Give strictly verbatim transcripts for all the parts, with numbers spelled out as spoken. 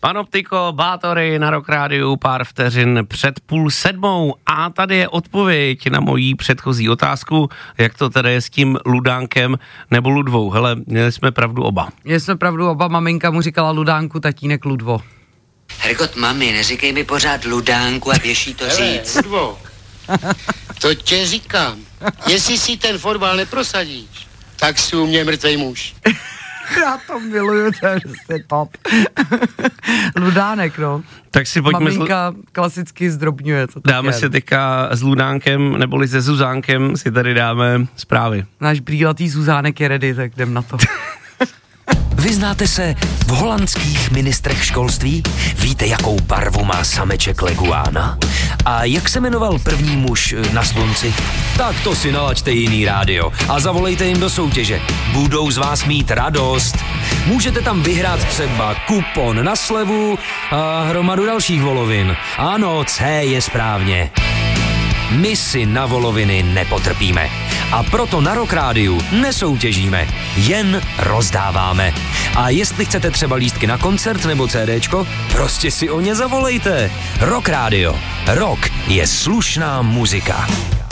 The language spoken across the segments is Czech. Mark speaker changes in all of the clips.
Speaker 1: Panoptiko, Bátory na Rock Rádiu, pár vteřin před půl sedmou a tady je odpověď na mojí předchozí otázku, jak to tedy je s tím Ludánkem nebo Ludvou. Hele, měli jsme pravdu oba.
Speaker 2: Měli jsme pravdu oba, maminka mu říkala Ludánku, tatínek Ludvo.
Speaker 3: Hergot, mami, neříkej mi pořád Ludánku a běží to říct.
Speaker 4: Hele, Ludvo, to tě říkám, jestli si ten fotbal neprosadíš, tak si u mě mrtvej muž.
Speaker 2: Já to miluju, to je prostě top. Ludánek, no.
Speaker 1: Tak si pojďme...
Speaker 2: Maminka zl... klasicky zdrobňuje. To
Speaker 1: dáme
Speaker 2: je.
Speaker 1: si teďka s Ludánkem, neboli se Zuzánkem si tady dáme zprávy.
Speaker 2: Náš brýlatý Zuzánek je ready, tak jdem na to.
Speaker 5: Vyznáte se v holandských ministrech školství? Víte, jakou barvu má sameček leguána? A jak se jmenoval první muž na slunci? Tak to si nalaďte jiný rádio a zavolejte jim do soutěže. Budou z vás mít radost. Můžete tam vyhrát třeba kupon na slevu a hromadu dalších volovin. Ano, C je správně. My si na voloviny nepotrpíme. A proto na Rock Rádiu nesoutěžíme, jen rozdáváme. A jestli chcete třeba lístky na koncert nebo CDčko, prostě si o ně zavolejte. Rock Rádio. Rock je slušná muzika.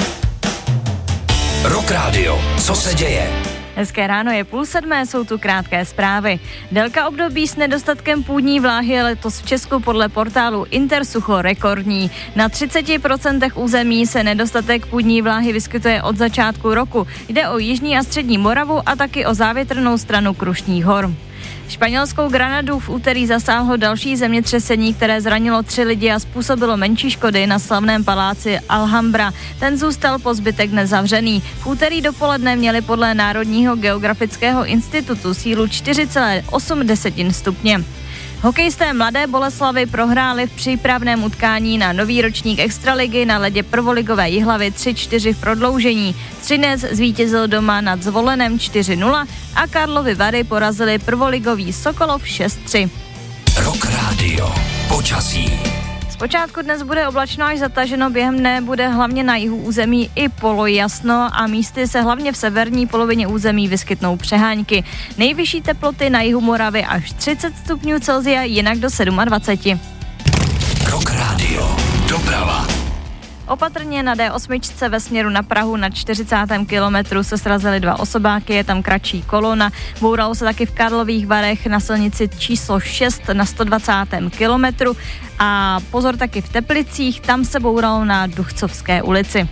Speaker 5: Rock Rádio. Co se děje?
Speaker 6: Hezké ráno, je půl sedmé, jsou tu krátké zprávy. Délka období s nedostatkem půdní vláhy je letos v Česku podle portálu Intersucho rekordní. Na třicet procent území se nedostatek půdní vláhy vyskytuje od začátku roku. Jde o jižní a střední Moravu a taky o závětrnou stranu Krušných hor. Španělskou Granadu v úterý zasáhlo další zemětřesení, které zranilo tři lidi a způsobilo menší škody na slavném paláci Alhambra. Ten zůstal po zbytek nezavřený. V úterý dopoledne měli podle Národního geografického institutu sílu čtyři celé osm stupně. Hokejisté Mladé Boleslavi prohráli v přípravném utkání na nový ročník extraligy na ledě prvoligové Jihlavy tři čtyři v prodloužení. Třinec zvítězil doma nad Zvolenem čtyři nula a Karlovy Vary porazili prvoligový Sokolov šest tři.
Speaker 5: Rock Rádio. Počasí.
Speaker 6: Zpočátku dnes bude oblačno až zataženo, během dne bude hlavně na jihu území i polojasno a místy se hlavně v severní polovině území vyskytnou přehánky. Nejvyšší teploty na jihu Moravy až třicet stupňů Celsia, jinak do dvacet sedm.
Speaker 5: Rock Rádio. Doprava.
Speaker 6: Opatrně na D osm ve směru na Prahu na čtyřicátém kilometru se srazily dva osobáky, je tam kratší kolona. Bouralo se taky v Karlových Varech na silnici číslo šest na sto dvacátém kilometru a pozor taky v Teplicích, tam se bouralo na Duchcovské ulici.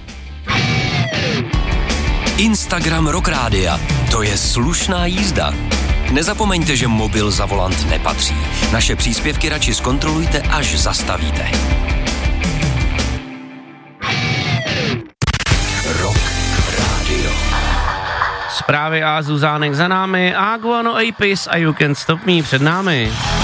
Speaker 5: Instagram Rock Rádia. To je slušná jízda. Nezapomeňte, že mobil za volant nepatří. Naše příspěvky radši zkontrolujte, až zastavíte. Rock Rádio.
Speaker 1: Zprávy a Zuzánek za námi a Guano Apis a You Can't Stop Me před námi.